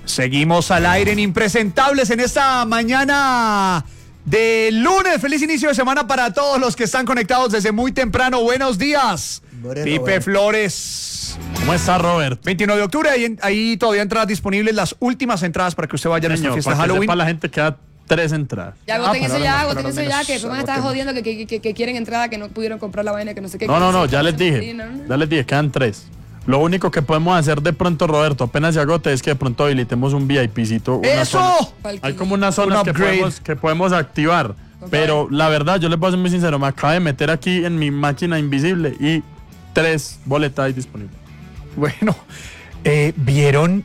Seguimos al aire en Impresentables en esta mañana de lunes. Feliz inicio de semana para todos los que están conectados desde muy temprano. Buenos días. Pipe Flores. ¿Cómo está, Robert? 29 de octubre, ahí todavía entradas disponibles, las últimas entradas para que usted vaya a nuestra fiesta de Halloween. Para la gente queda 3 entradas. Ya, agoten eso ya, que después me están jodiendo que quieren entrada, que no pudieron comprar la vaina, que no sé qué. No, ya les dije. Ya les dije, quedan 3. Lo único que podemos hacer de pronto, Roberto, apenas se agote, es que de pronto habilitemos un VIPcito. ¡Eso! Hay como unas zonas que podemos activar. Okay. Pero la verdad, yo les voy a ser muy sincero, me acabo de meter aquí en mi máquina invisible y 3 boletas ahí disponibles. Bueno, ¿vieron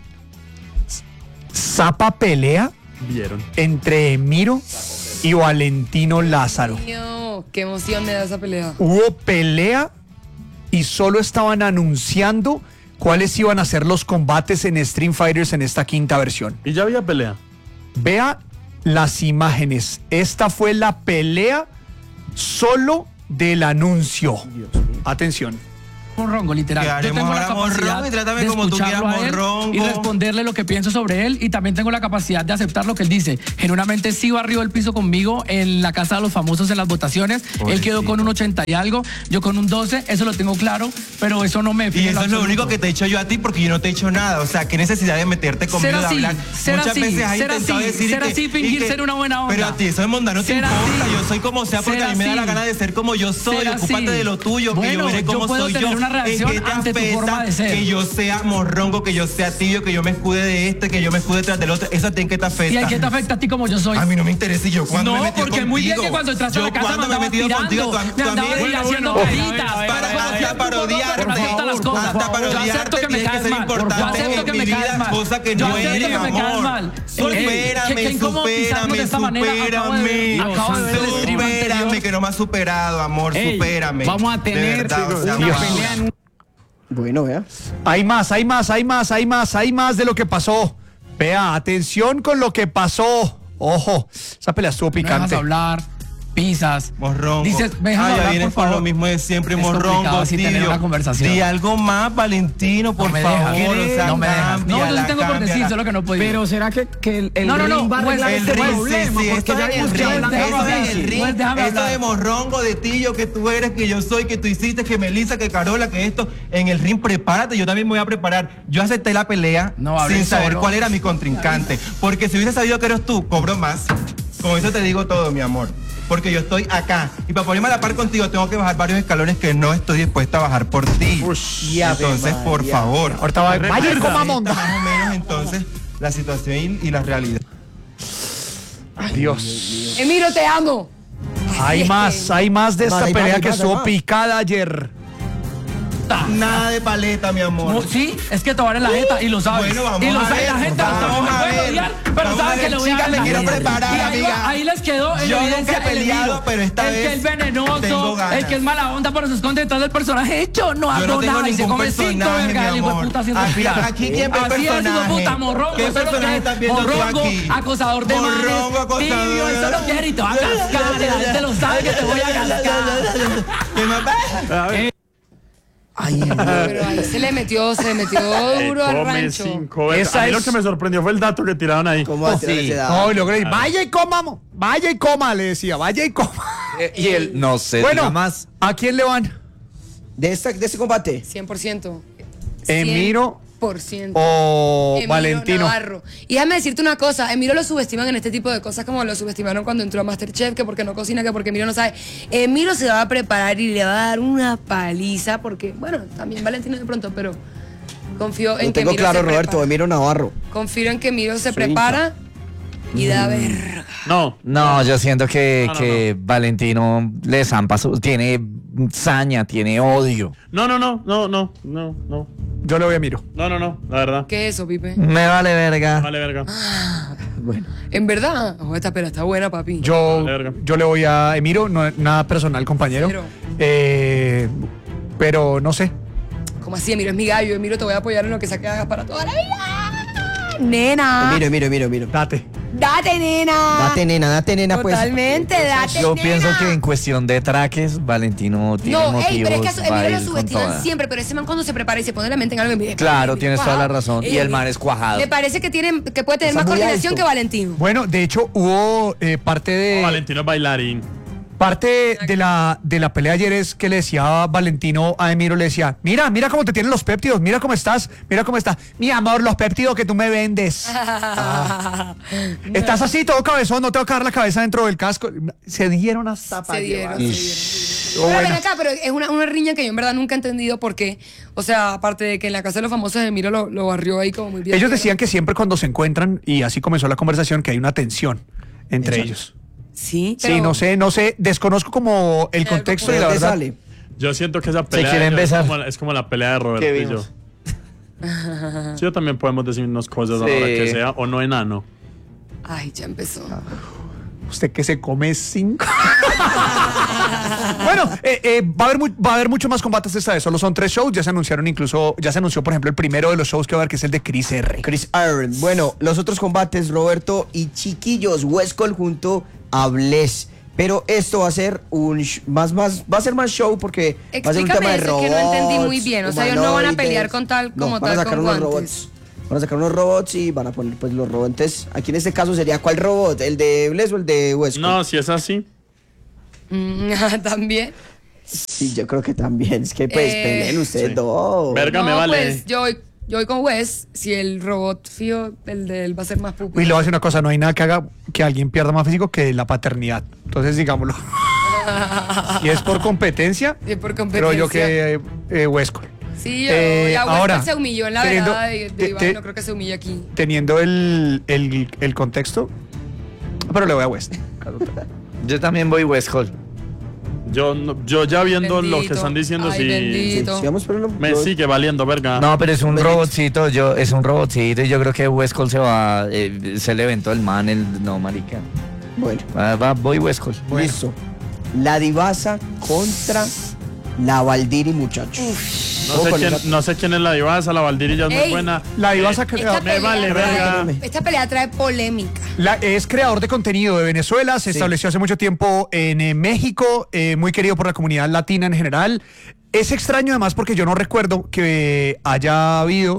Zapa pelea? Vieron. Entre Emiro y Valentino Lázaro. Mío, qué emoción me da esa pelea. Hubo pelea y solo estaban anunciando cuáles iban a ser los combates en Stream Fighters en esta quinta versión. ¿Y ya había pelea? Vea las imágenes. Esta fue la pelea solo del anuncio. Atención. Morrongo, literal. Yo tengo la capacidad de escucharlo a él y responderle lo que pienso sobre él, y también tengo la capacidad de aceptar lo que él dice. Genuinamente sí barrió el piso conmigo en la casa de los famosos en las votaciones. Él quedó con un 80 y algo, yo con un 12, eso lo tengo claro, pero eso no me... Y eso es lo único que te he hecho yo a ti, porque yo no te he hecho nada. O sea, qué necesidad de meterte conmigo, de hablar. Muchas veces has intentado decir ser así, fingir ser una buena onda. Pero a ti eso de mondar no te importa, yo soy como sea, porque a mí me da la gana de ser como yo soy. Ocúpate de lo tuyo, que yo veré cómo soy yo. Reacción ante tu forma de ser. Que yo sea morrongo, que yo sea tibio, que yo me escude de este, que yo me escude tras del otro. ¿Eso a ti en qué te afecta? ¿Y en qué te afecta a ti como yo soy? A mí no me interesa. ¿Y yo cuando me metí contigo? No, porque muy bien que cuando entraste a la casa me andaba tirando, me andaba haciendo caritas para parodiarte. Hasta parodiarte tienes que ser importante en mi vida, cosa que no eres, amor. Supérame, que no me has superado, amor. Supérame. Vamos a tener una pelea en un... Bueno, vea. Hay más de lo que pasó. Vea, atención con lo que pasó. Ojo, esa pelea estuvo picante. No dejas hablar, pisas. Morrongo. Dices, ya vienes con lo mismo de siempre, morrongo, tío. Di algo más, Valentino, por favor. No me dejas. No, yo tengo por decir, solo que no puedo. Pero ¿será que el ring va a arreglar este problema? Esto de morrongo, de tío, que tú eres, que yo soy, que tú hiciste, que Melissa, que Carola, que esto, en el ring prepárate, yo también me voy a preparar. Yo acepté la pelea sin saber cuál era mi contrincante, porque si hubiese sabido que eres tú, cobro más. Con eso te digo todo, mi amor. Porque yo estoy acá. Y para ponerme a la par contigo tengo que bajar varios escalones que no estoy dispuesta a bajar por ti. Entonces, por favor. Ahorita vaya y coma monda. Más o menos, entonces, la situación y la realidad. Dios. Emiro, te amo. Hay más de esta pelea que estuvo picada ayer. Nada de paleta, mi amor. No, sí, es que te van en la jeta y lo sabes. Bueno, vamos y lo a sabe ver, la gente, vamos a ver. odiar, pero saben que le voy a ganar. Me quiero preparar, amiga. Ahí les quedó en yo evidencia nunca he peleado, pero esta vez el que es venenoso, el que es mala onda, pero se esconde detrás del personaje. Yo no hago nada y se come 5 vergas, hijo de puta, haciendo aquí quién ve personaje. Así es, hijo de puta, morrongo. ¿Qué personaje estás viendo tú aquí? Acosador de manes, tibio, eso lo quiere y te va a cascar. La gente lo sabe que te voy a cascar. Ay, pero ahí se le metió duro al rancho. A mí lo que me sorprendió fue el dato que tiraron ahí. ¿Cómo así? No, vaya y coma, le decía, vaya y coma. Y él, no sé, bueno, más. ¿A quién le van? ¿De ese combate? 100%. Emiro o Emiro Valentino. Navarro. Y déjame decirte una cosa, Emiro lo subestiman en este tipo de cosas, como lo subestimaron cuando entró a Masterchef, que porque no cocina, que porque Emiro no sabe. Emiro se va a preparar y le va a dar una paliza, porque, bueno, también Valentino de pronto, pero confío en que Emiro claro, Roberto, Emiro Navarro. Confío en que Emiro se prepara y da verga. No, yo siento que Valentino le zampa, tiene saña, tiene odio. No. Yo le voy a Emiro. No, la verdad. ¿Qué es eso, Pipe? Me vale verga. Vale verga. Bueno. En verdad, esta pela está buena, papi. Yo le voy a Emiro, no nada personal, compañero. Pero no sé. ¿Cómo así? Emiro es mi gallo. Emiro, te voy a apoyar en lo que sea que hagas para toda la vida. Nena. Emiro. Date. Date, nena. Date, nena, pues. Totalmente, date, Yo nena. pienso que en cuestión de traques, Valentino tiene No, motivos pero es que para Emilio lo ir con subestiman toda. siempre, pero ese man cuando se prepara y se pone la mente en algo... Claro, tienes toda la razón. Y el man es cuajado. Me parece que puede tener Está más muy coordinación alto. que Valentino. Bueno, de hecho, hubo parte de... Valentino es bailarín. Parte de la pelea ayer es que le decía Valentino a Emiro, le decía, mira cómo te tienen los péptidos, mira cómo estás. Mi amor, los péptidos que tú me vendes. Estás así todo cabezón, no te va a caer la cabeza dentro del casco. Se dieron hasta para llevar. Pero ven acá, pero es una riña que yo en verdad nunca he entendido por qué. O sea, aparte de que en la casa de los famosos Emiro lo barrió ahí como muy bien. Ellos decían que siempre cuando se encuentran, y así comenzó la conversación, que hay una tensión entre ellos. Sí, pero... Sí, no sé, desconozco como el contexto y la verdad. Sale? Yo siento que esa pelea quieren de ellos besar. es como la pelea de Roberto ¿Qué y yo. vimos? Sí, yo también podemos decirnos cosas a la hora que sea, o no enano. Ay, ya empezó. Usted que se come 5. Bueno, va a haber mucho más combates esta vez. Solo son 3 shows. Ya se anunció, por ejemplo, el primero de los shows que va a haber, que es el de Chris R. Chris Aaron. Bueno, los otros combates, Roberto y Chiquillos, Westcol junto a Bless. Pero esto va a ser va a ser más show porque va a ser un tema de Explícame eso, robots. que no entendí muy bien. O sea, ellos no van a pelear humanoides. como van a tal sacar con unos guantes. robots. Van a sacar unos robots y van a poner pues los robots. Aquí en este caso sería ¿cuál robot? ¿El de Bless o el de Westcol? No, si es así. También. Sí, yo creo que también. Es que pues peleen ustedes sí. dos. Verga, me vale. Pues yo voy con Wes. Si el robot fío, el de él va a ser más pupi. Y le voy a decir una cosa, no hay nada que haga que alguien pierda más físico que la paternidad. Entonces, digámoslo. Y es por competencia. Es por competencia. Pero yo que Westcol. Sí, ya ahora, Westcol se humilló en la teniendo- velada de Iván, no creo que se humille aquí. Teniendo el contexto, pero le voy a West. Yo también voy West Hall. Yo ya viendo lo que están diciendo, Ay, sí, bendito. Sí, vamos por uno. me sigue valiendo verga. No, pero es un robotcito, es un robotcito y yo creo que West Hall se le eventó el man, no, marica. Bueno, Voy West Hall. listo. La Divasa contra la Valdiri, muchachos. No sé quién es la divasa, la Valdiri ya es muy Ey, buena. La divasa me vale verga. Esta pelea trae polémica. Es creador de contenido de Venezuela, se estableció hace mucho tiempo en México, muy querido por la comunidad latina en general. Es extraño además porque yo no recuerdo que haya habido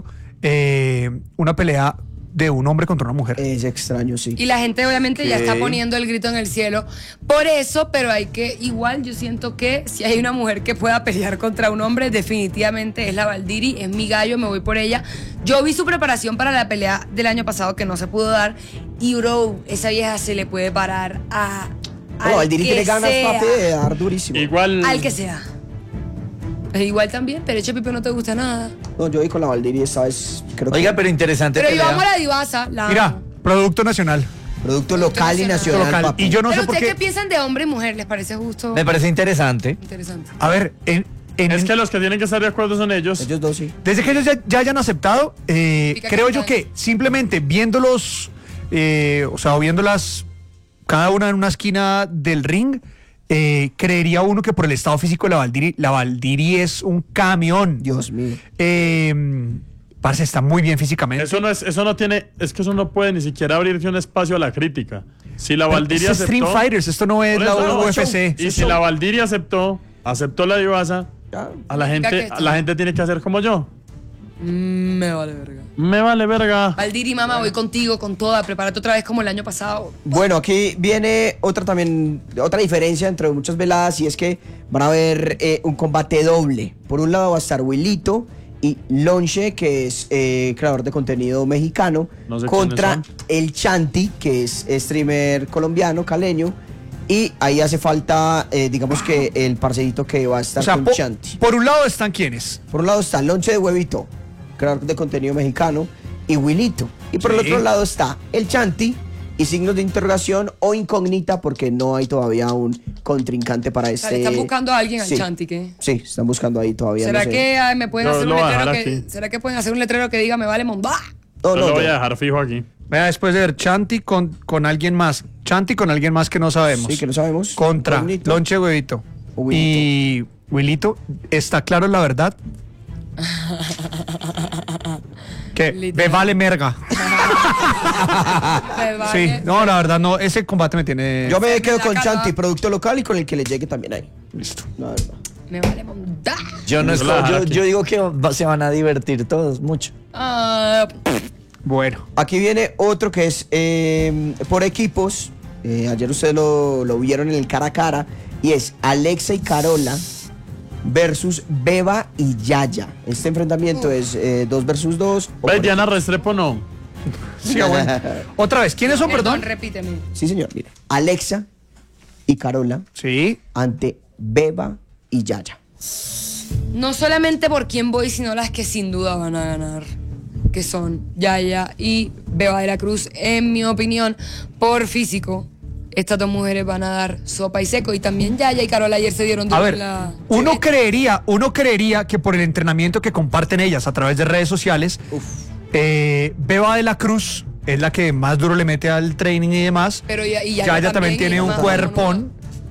una pelea de un hombre contra una mujer. Es extraño, sí. Y la gente obviamente ya está poniendo el grito en el cielo. Por eso, pero igual yo siento que si hay una mujer que pueda pelear contra un hombre, definitivamente es la Valdiri, es mi gallo, me voy por ella. Yo vi su preparación para la pelea del año pasado que no se pudo dar. Y bro, esa vieja se le puede parar a No, Valdiri tiene ganas, sea. papi, de dar durísimo. Igual. Al que sea. Igual también, pero Eche Pipe no te gusta nada. No, yo voy con la Valdiri esta vez. Creo Oiga, pero interesante Pero yo pelea. amo a la divasa. Mira, producto nacional. Producto local y nacional, Local. papi. Y yo no pero sé por ustedes qué. qué piensan de hombre y mujer, ¿les parece justo? Me parece interesante. Interesante. A ver, Es que los que tienen que estar de acuerdo son ellos. Ellos dos, sí. desde que ellos ya hayan aceptado, creo yo que simplemente viéndolos, o viéndolas cada una en una esquina del ring, creería uno que por el estado físico de la Valdiri es un camión. Dios mío. Parce, está muy bien físicamente. Es que eso no puede ni siquiera abrirse un espacio a la crítica. Si la Valdiri es Stream aceptó. Fighters, esto no es Por la eso, UFC. Y si la Valdiri aceptó la divasa, a la gente tiene que hacer como yo. Me vale verga. Me vale verga. Valdiri, mamá, voy contigo, con toda. Prepárate otra vez como el año pasado. Bueno, aquí viene otra diferencia entre muchas veladas y es que van a haber un combate doble. Por un lado va a estar Wilito y Lonche, que es creador de contenido mexicano, No sé contra quiénes el Chanti, que es streamer colombiano, caleño. Y ahí hace falta, digamos que el parcerito que va a estar O sea, con Chanti. por un lado están quienes. Por un lado está Lonche de Huevito, creador de contenido mexicano, y Wilito. Y por el Sí. otro lado está el Chanti y signos de interrogación o incógnita porque no hay todavía un contrincante para O sea, le están buscando a alguien al Chanti, ¿qué? Sí, están buscando ahí todavía. ¿Será no sé. que me pueden Yo hacer lo un voy a letrero dejar que... aquí. ¿Será que pueden hacer un letrero que diga me vale Momba? No, Yo no, lo voy no. a dejar fijo aquí. Vea, después de ver Chanti con alguien más. Chanti con alguien más que no sabemos. Sí, que no sabemos. Contra Incógnito. Lonche Huevito. O Wilito. Y Wilito, ¿está claro la verdad? Que me Literal. vale merga. Sí, no, la verdad no, ese combate me tiene... Yo me quedo con Chanti, producto local, y con el que le llegue también ahí. Listo. La verdad. Me vale montar. Yo digo que se van a divertir todos mucho. Bueno. Aquí viene otro que es por equipos. Ayer ustedes lo vieron en el cara a cara. Y es Alexa y Carola versus Beba y Yaya. Este enfrentamiento es 2 versus 2. Diana Restrepo no. Sí, bueno. Otra vez, ¿quiénes son, perdón? Repíteme. Sí, señor, mire. Alexa y Carola Sí. ante Beba y Yaya. No solamente por quién voy, sino las que sin duda van a ganar, que son Yaya y Beba de la Cruz. En mi opinión, por físico, estas 2 mujeres van a dar sopa y seco. Y también Yaya y Carola ayer se dieron duro. A ver, uno creería que por el entrenamiento que comparten ellas a través de redes sociales, Beba de la Cruz es la que más duro le mete al training y demás. Pero Yaya también tiene un cuerpón.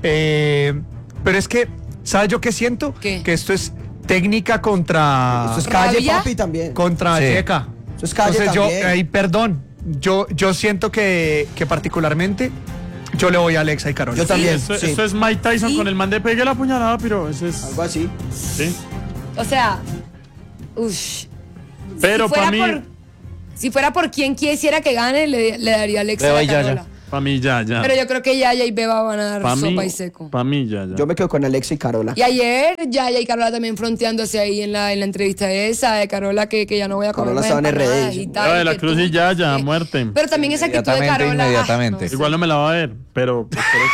Pero es que, ¿sabes yo qué siento? ¿Qué? Que esto es técnica contra... Esto es calle, ¿Rabia? papi, también. Contra Sí. Checa. Eso es calle también. Perdón. Yo siento que particularmente yo le voy a Alexa y Carola. Yo también. Eso sí. es Mike Tyson Sí. con el man de pegue la puñalada, pero eso es... Algo así. Sí. O sea, uff. Pero para mí... Si fuera por quien quisiera que gane, le daría a Alexa Beba y y a Carola. Yaya. Para mí ya. Pero yo creo que Yaya y Beba van a dar Para sopa mí, y seco. para mí ya. Yo me quedo con Alexa y Carola. Y ayer Yaya y Carola también fronteándose ahí en la entrevista esa de Carola que ya no voy a comer Carola más estaba en empanadas RD. y tal. Beba de la que Cruz tú- y Yaya, muerte. Pero también esa actitud de Carola. Inmediatamente. Igual no me la va a ver, pero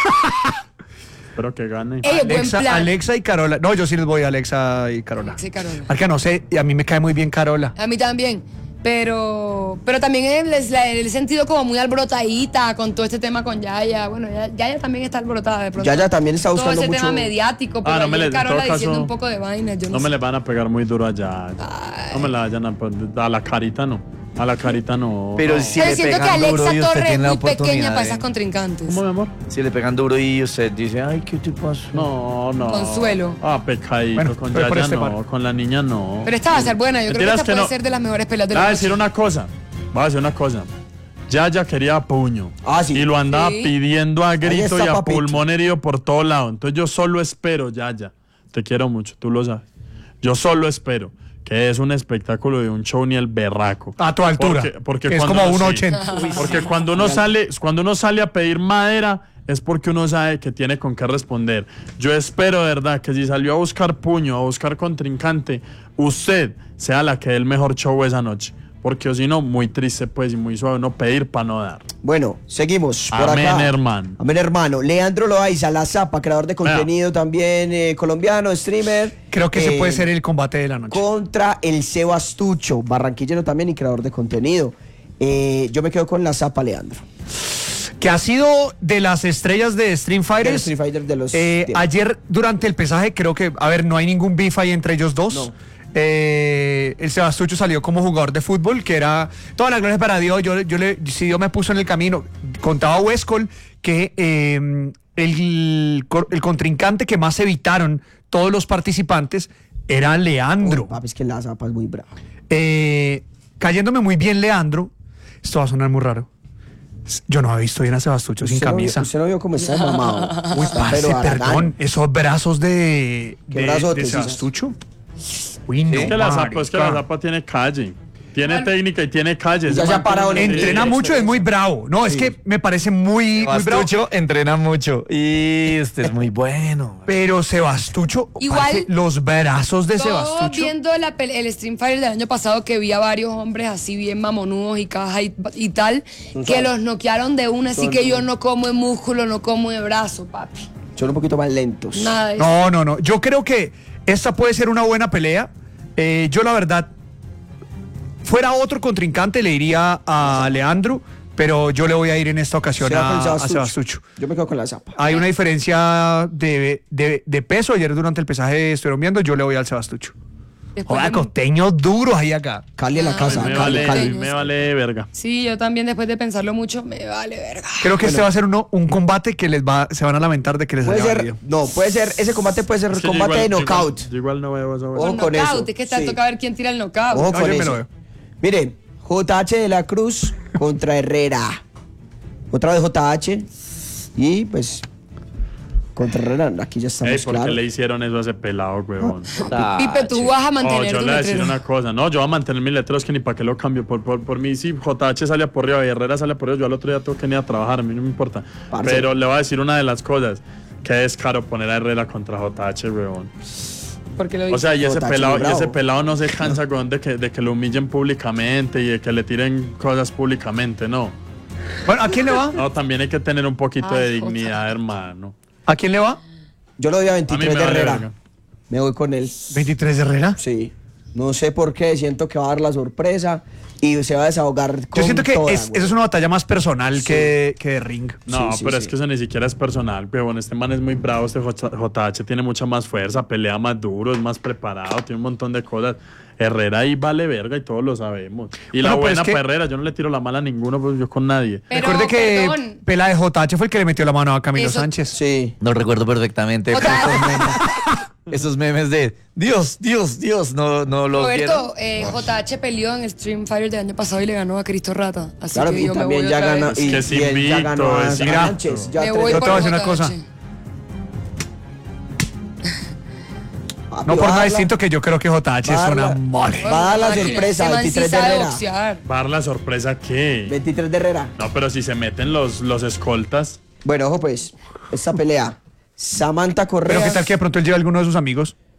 espero que gane. Buen plan. Alexa y Carola. No, yo sí les voy a Alexa y Carola. Alexa y Carola. Marca, no sé, y a mí me cae muy bien Carola. A mí también. Pero también el sentido como muy alborotadita con todo este tema con Yaya. Bueno, Yaya también está alborotada de pronto. Yaya también está buscando todo ese mucho. tema mediático, pero no me ayer le- en todo Carola diciendo caso, un poco de vainas. Yo No me sé. le van a pegar muy duro allá. No me la vayan a la carita no. A la carita no. Pero no. si Pero le siento que pegan duro Alexa y usted Torres es tiene la muy pequeña oportunidad para esas de... contrincantes. ¿Cómo, mi amor? Si le pegan duro y usted dice, ay, ¿qué te pasó? No. Consuelo. Pecadito. Bueno, con voy por Yaya este no, par. con la niña no. Pero esta va a ser buena. Yo creo que Mentiras esta que puede no. ser de las mejores peleas de Voy la a noche. decir una cosa. Yaya quería puño. Ah, sí. Y lo andaba Sí. pidiendo a grito está, y a papito. pulmón herido por todo lado. Entonces yo solo espero, Yaya. Te quiero mucho, tú lo sabes. Yo solo espero que es un espectáculo de un show ni el berraco. A tu altura. Porque que es cuando como uno- 1.80. sí, porque cuando uno sale a pedir madera es porque uno sabe que tiene con qué responder. Yo espero, de verdad, que si salió a buscar puño, a buscar contrincante, usted sea la que dé el mejor show esa noche. Porque si no, muy triste pues y muy suave no pedir para no dar. Bueno, seguimos por Amén, acá. hermano. Amén, hermano. Leandro Loaiza, La Zapa, creador de contenido también, colombiano, streamer. Creo que ese puede ser el combate de la noche. Contra el Sebastucho, barranquillero también y creador de contenido. Yo me quedo con La Zapa, Leandro. Que ha sido de las estrellas de Stream Fighters. Street Fighter de los... Ayer durante el pesaje creo que, a ver, no hay ningún beef ahí entre ellos dos. No. El Sebastucho salió como jugador de fútbol, que era toda la gloria para Dios. Si Dios me puso en el camino, contaba Westcol que el contrincante que más evitaron todos los participantes era Leandro. Papi, es que La Zapa es muy bravo. Cayéndome muy bien Leandro, esto va a sonar muy raro. Yo no había visto bien a Sebastucho sin camisa. Usted no vio cómo está mamado. Uy, Está, parce, pero haragán. perdón, esos brazos de brazotes, sí, Sebastucho. Uy, no, Es que la marica. Zapa tiene calle. Tiene técnica y tiene calle. Ya Ese se ha man parado tiene- en- Entrena mucho, es muy bravo. No, es que me parece muy bravo. Sebastucho entrena mucho y este es muy bueno. Pero Sebastucho, Igual- parce, los brazos de Todo Sebastucho. viendo el Stream Fighter del año pasado que vi a varios hombres así bien mamonudos y caja y tal, que los noquearon de una, así que yo no como de músculo, no como de brazo, papi. Son un poquito más lentos. Nada de eso. No. Yo creo que esta puede ser una buena pelea. Yo, la verdad, fuera otro contrincante, le iría a Leandro, pero yo le voy a ir en esta ocasión Se va con a Sebastucho. Yo me quedo con La Zapa. Hay una diferencia de peso. Ayer durante el pesaje estuvieron viendo, yo le voy al Sebastucho. Después Joder, de- costeños duros ahí acá. Cali en la casa. Me Cali, Cali. vale verga. Sí, yo también después de pensarlo mucho, me vale verga. Creo que este va a ser un combate que se van a lamentar de que les Puede haya ser, valido. no, puede ser, ese combate puede ser Es que yo combate de igual- knockout. yo igual no veo esa Ojo vaina. Con con knockout, eso, es que te sí. toca ver quién tira el knockout. Ojo No, con yo me eso. lo veo. Miren, JH de la Cruz contra Herrera. Otra vez JH. Y pues contra Herrera, aquí ya estamos ¿Por qué le hicieron eso a ese pelado, huevón? Pipe, tú vas a mantener yo tu le voy a decir letrero. una cosa. No, yo voy a mantener mis letreros que ni para qué lo cambio. Por mí, si JH sale por arriba y Herrera sale por arriba, yo al otro día tengo que ir a trabajar, a mí no me importa. Parce. Pero le voy a decir una de las cosas. Que es caro poner a Herrera contra JH, huevón. Porque lo O sea, y ese JH pelado, bravo. no se cansa, huevón, de que lo humillen públicamente y de que le tiren cosas públicamente, no. Bueno, ¿a quién le va? No, también hay que tener un poquito de Ay, dignidad, JH. hermano. ¿A quién le va? Yo lo doy a A mí 23 me de vale Herrera. verga. Me voy con él. ¿23 de Herrera? Sí. No sé por qué, siento que va a dar la sorpresa y se va a desahogar con Yo siento que toda, eso güey. es una batalla más personal que de ring. No, Sí, pero sí. es que eso ni siquiera es personal, huevón. Este man es muy bravo, este JH tiene mucha más fuerza, pelea más duro, es más preparado, tiene un montón de cosas. Herrera ahí vale verga y todos lo sabemos. Y la Bueno, pues buena es que- para Herrera, yo no le tiro la mala a ninguno, pues yo con nadie. Pero, Recuerde que perdón. Pela de JH fue el que le metió la mano a Camilo Eso- Sánchez. Sí. Lo recuerdo perfectamente. Esos memes de Dios, no lo vieron. Roberto, JH peleó en el Stream Fighter del año pasado y le ganó a Cristo Rata. Así Claro, que y yo me también voy ya otra gana. vez. Y, Es que y es él ya ganó invicto, a es Sánchez. invicto. Ya Me tres- voy Yo por te voy a decir una JH. cosa. Papi, No por va a nada dar distinto que yo creo que JH es va a una dar la- mole. Va a dar la Máquina, sorpresa, ese man sí 23 de sabe Herrera. boxear. ¿Va a dar la sorpresa qué? 23 de Herrera. No, pero si se meten los escoltas. Bueno, ojo pues, esta pelea. Samantha Correa. Pero qué tal que de pronto él lleva a alguno de sus amigos.